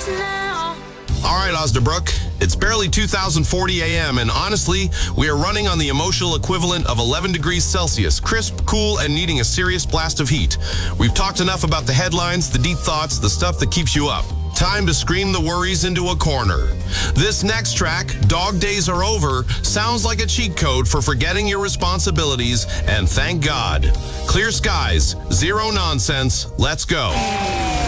All right, Osnabrück, it's barely 2040 a.m., and honestly, we are running on the emotional equivalent of 11 degrees Celsius, crisp, cool, and needing a serious blast of heat. We've talked enough about the headlines, the deep thoughts, the stuff that keeps you up. Time to scream the worries into a corner. This next track, Dog Days Are Over, sounds like a cheat code for forgetting your responsibilities, and thank God. Clear skies, zero nonsense, let's go.